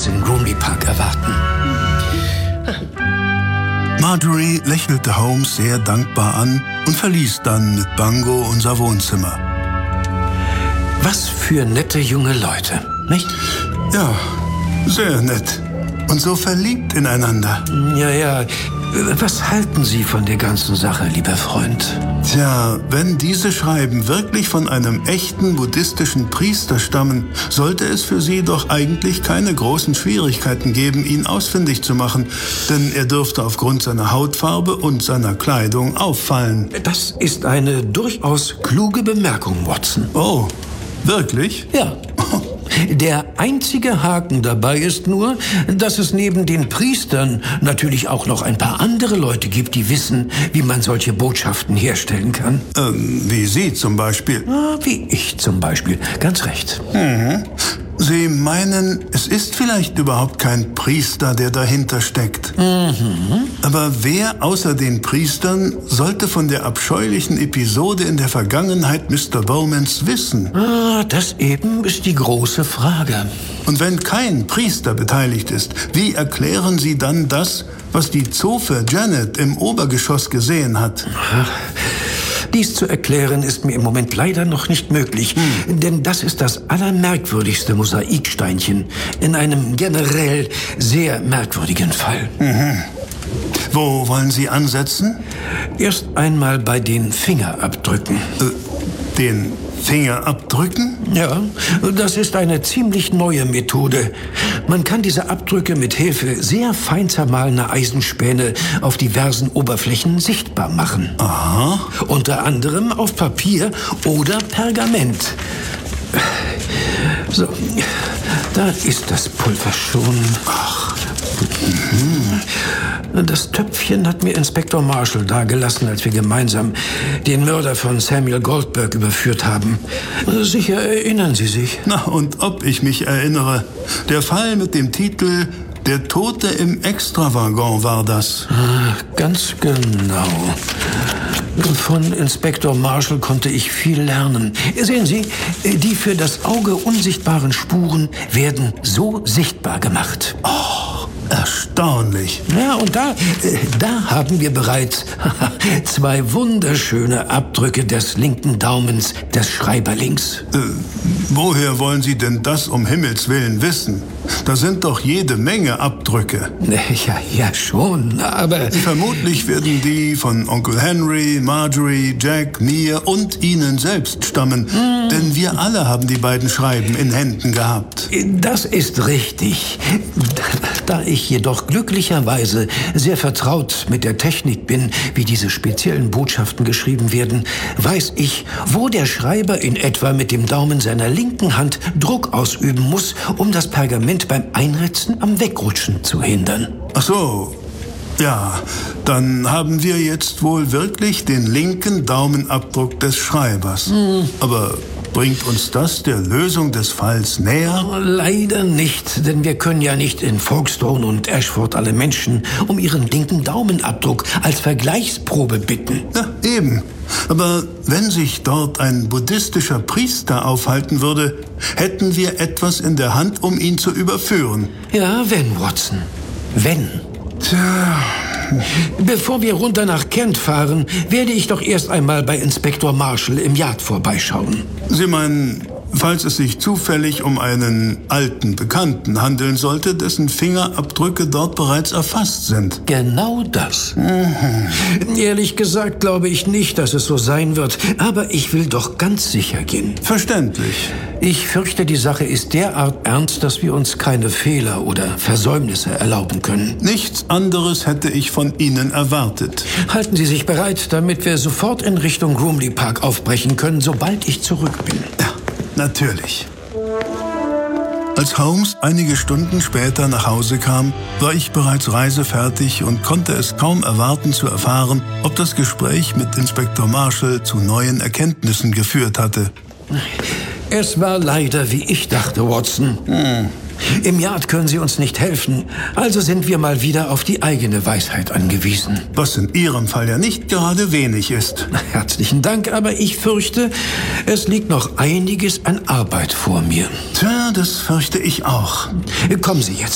uns in Groomley Park erwarten. Marjorie lächelte Holmes sehr dankbar an und verließ dann mit Bungo unser Wohnzimmer. Was für nette junge Leute, nicht? Ja, sehr nett. Und so verliebt ineinander. Ja. Was halten Sie von der ganzen Sache, lieber Freund? Tja, wenn diese Schreiben wirklich von einem echten buddhistischen Priester stammen, sollte es für Sie doch eigentlich keine großen Schwierigkeiten geben, ihn ausfindig zu machen. Denn er dürfte aufgrund seiner Hautfarbe und seiner Kleidung auffallen. Das ist eine durchaus kluge Bemerkung, Watson. Oh, wirklich? Ja. Der einzige Haken dabei ist nur, dass es neben den Priestern natürlich auch noch ein paar andere Leute gibt, die wissen, wie man solche Botschaften herstellen kann. Wie Sie zum Beispiel? Wie ich zum Beispiel. Ganz recht. Mhm. Sie meinen, es ist vielleicht überhaupt kein Priester, der dahinter steckt. Mhm. Aber wer außer den Priestern sollte von der abscheulichen Episode in der Vergangenheit Mr. Bowmans wissen? Das eben ist die große Frage. Und wenn kein Priester beteiligt ist, wie erklären Sie dann das, was die Zofe Janet im Obergeschoss gesehen hat? Dies zu erklären ist mir im Moment leider noch nicht möglich, denn das ist das allermerkwürdigste Mosaiksteinchen in einem generell sehr merkwürdigen Fall. Mhm. Wo wollen Sie ansetzen? Erst einmal bei den Fingerabdrücken. Den Fingerabdrücken? Ja, das ist eine ziemlich neue Methode. Man kann diese Abdrücke mit Hilfe sehr fein zermahlener Eisenspäne auf diversen Oberflächen sichtbar machen. Aha. Unter anderem auf Papier oder Pergament. So, da ist das Pulver schon. Ach. Das Töpfchen hat mir Inspektor Marshall dagelassen, als wir gemeinsam den Mörder von Samuel Goldberg überführt haben. Sicher erinnern Sie sich? Na, und ob ich mich erinnere. Der Fall mit dem Titel »Der Tote im Extrawaggon« war das. Ganz genau. Von Inspektor Marshall konnte ich viel lernen. Sehen Sie, die für das Auge unsichtbaren Spuren werden so sichtbar gemacht. Oh, erstaunlich. Ja, und da haben wir bereits 2 wunderschöne Abdrücke des linken Daumens des Schreiberlings. Woher wollen Sie denn das um Himmels Willen wissen? Da sind doch jede Menge Abdrücke. Ja schon, aber... Vermutlich werden die von Onkel Henry, Marjorie, Jack, mir und Ihnen selbst stammen. Denn wir alle haben die beiden Schreiben in Händen gehabt. Das ist richtig. Da ich jedoch glücklicherweise sehr vertraut mit der Technik bin, wie diese speziellen Botschaften geschrieben werden, weiß ich, wo der Schreiber in etwa mit dem Daumen seiner linken Hand Druck ausüben muss, um das Pergament beim Einritzen am Wegrutschen zu hindern. Ach so. Ja, dann haben wir jetzt wohl wirklich den linken Daumenabdruck des Schreibers. Aber bringt uns das der Lösung des Falls näher? Leider nicht, denn wir können ja nicht in Folkestone und Ashford alle Menschen um ihren linken Daumenabdruck als Vergleichsprobe bitten. Ja, eben. Aber wenn sich dort ein buddhistischer Priester aufhalten würde, hätten wir etwas in der Hand, um ihn zu überführen. Ja, wenn, Watson. Wenn. Tja. Bevor wir runter nach Kent fahren, werde ich doch erst einmal bei Inspektor Marshall im Yard vorbeischauen. Sie meinen, falls es sich zufällig um einen alten Bekannten handeln sollte, dessen Fingerabdrücke dort bereits erfasst sind? Genau das. Ehrlich gesagt glaube ich nicht, dass es so sein wird, aber ich will doch ganz sicher gehen. Verständlich. Ich fürchte, die Sache ist derart ernst, dass wir uns keine Fehler oder Versäumnisse erlauben können. Nichts anderes hätte ich von Ihnen erwartet. Halten Sie sich bereit, damit wir sofort in Richtung Groomley Park aufbrechen können, sobald ich zurück bin. Ja, natürlich. Als Holmes einige Stunden später nach Hause kam, war ich bereits reisefertig und konnte es kaum erwarten zu erfahren, ob das Gespräch mit Inspektor Marshall zu neuen Erkenntnissen geführt hatte. Es war leider, wie ich dachte, Watson. Im Yard können Sie uns nicht helfen, also sind wir mal wieder auf die eigene Weisheit angewiesen. Was in Ihrem Fall ja nicht gerade wenig ist. Herzlichen Dank, aber ich fürchte, es liegt noch einiges an Arbeit vor mir. Tja, das fürchte ich auch. Kommen Sie jetzt.